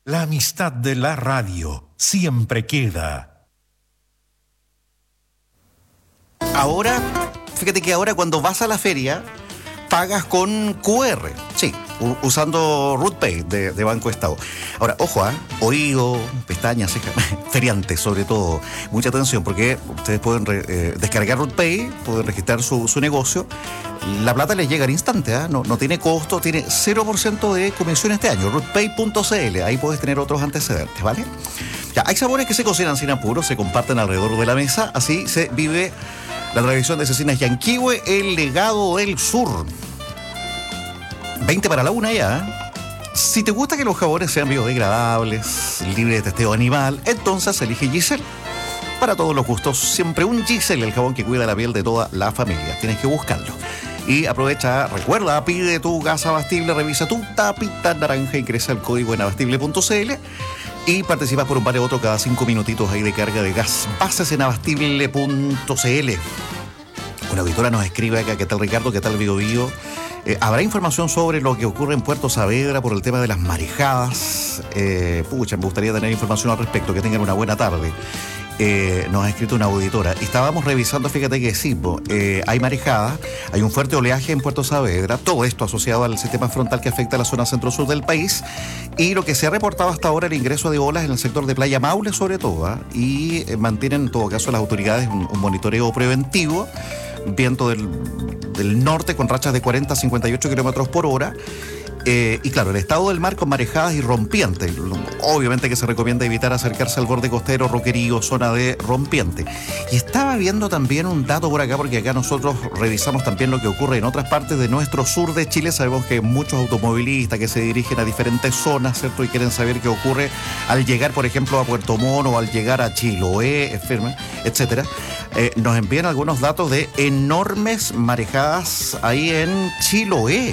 La amistad de la radio siempre queda. Ahora, fíjate que ahora cuando vas a la feria, pagas con QR. Sí, usando RootPay de Banco Estado. Ahora, ojo, oído, pestañas, cejas, feriantes sobre todo. Mucha atención porque ustedes pueden descargar RootPay, pueden registrar su negocio. La plata les llega al instante, no tiene costo, tiene 0% de comisión este año. RootPay.cl, ahí puedes tener otros antecedentes, ¿vale? Ya, hay sabores que se cocinan sin apuro, se comparten alrededor de la mesa, así se vive la tradición de Cecinas Yanquihue, el legado del sur. 20 para la 1 ya. Si te gusta que los jabones sean biodegradables, libres de testeo animal, entonces elige Giselle. Para todos los gustos, siempre un Giselle, el jabón que cuida la piel de toda la familia. Tienes que buscarlo. Y aprovecha, recuerda, pide tu gas Abastible, revisa tu tapita naranja, ingresa el código en abastible.cl y participas por un par de otros cada 5 minutitos ahí de carga de gas. Bases en abastible.cl. Una auditora nos escribe acá, ¿qué tal Ricardo? ¿Qué tal Biobío? ¿Habrá información sobre lo que ocurre en Puerto Saavedra por el tema de las marejadas? Me gustaría tener información al respecto. Que tengan una buena tarde. Nos ha escrito una auditora. Y estábamos revisando, fíjate que sí, hay marejadas, hay un fuerte oleaje en Puerto Saavedra, todo esto asociado al sistema frontal que afecta a la zona centro-sur del país, y lo que se ha reportado hasta ahora el ingreso de olas en el sector de Playa Maule sobre todo, y mantienen en todo caso las autoridades un monitoreo preventivo, viento del norte con rachas de 40 a 58 kilómetros por hora. Y claro, el estado del mar con marejadas y rompientes. Obviamente que se recomienda evitar acercarse al borde costero, roquerío, zona de rompiente. Y estaba viendo también un dato por acá, porque acá nosotros revisamos también lo que ocurre en otras partes de nuestro sur de Chile. Sabemos que muchos automovilistas que se dirigen a diferentes zonas, ¿cierto? Y quieren saber qué ocurre al llegar, por ejemplo, a Puerto Montt o al llegar a Chiloé, etcétera. Nos envían algunos datos de enormes marejadas ahí en Chiloé.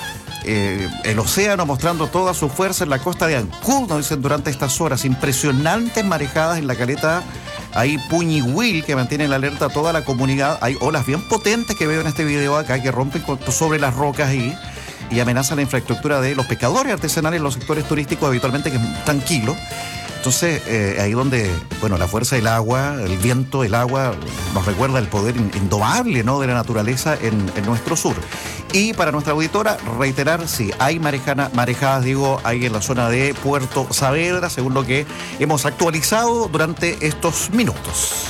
El océano mostrando toda su fuerza en la costa de Ancud, nos dicen durante estas horas. Impresionantes marejadas en la caleta ahí Puñihuil, que mantiene en alerta a toda la comunidad. Hay olas bien potentes que veo en este video acá, que rompen sobre las rocas ahí y amenazan la infraestructura de los pescadores artesanales en los sectores turísticos habitualmente que es tranquilo. Entonces, ahí donde, la fuerza del agua, el viento, el agua, nos recuerda el poder indomable, ¿no?, de la naturaleza en nuestro sur. Y para nuestra auditora, reiterar, sí, hay marejadas, ahí en la zona de Puerto Saavedra, según lo que hemos actualizado durante estos minutos.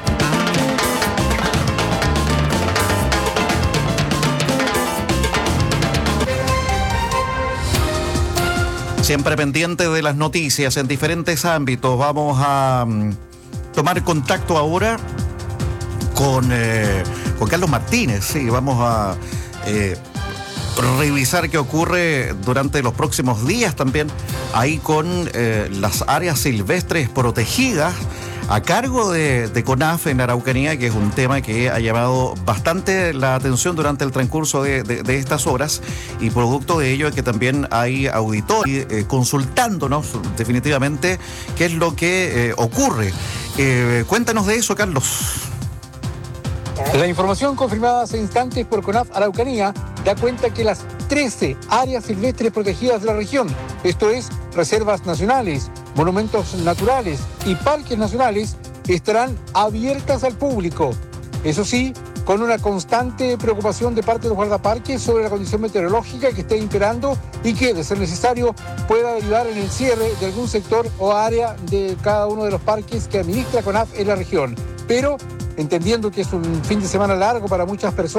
Siempre pendiente de las noticias en diferentes ámbitos. Vamos a tomar contacto ahora con Carlos Martínez. Sí, vamos a revisar qué ocurre durante los próximos días también ahí con las áreas silvestres protegidas a cargo de CONAF en Araucanía, que es un tema que ha llamado bastante la atención durante el transcurso de estas horas, y producto de ello es que también hay auditores consultándonos definitivamente qué es lo que ocurre. Cuéntanos de eso, Carlos. La información confirmada hace instantes por CONAF Araucanía da cuenta que las 13 áreas silvestres protegidas de la región, esto es, reservas nacionales, monumentos naturales y parques nacionales, estarán abiertas al público. Eso sí, con una constante preocupación de parte de los guardaparques sobre la condición meteorológica que esté imperando y que, de ser necesario, pueda derivar en el cierre de algún sector o área de cada uno de los parques que administra CONAF en la región. Pero, entendiendo que es un fin de semana largo para muchas personas,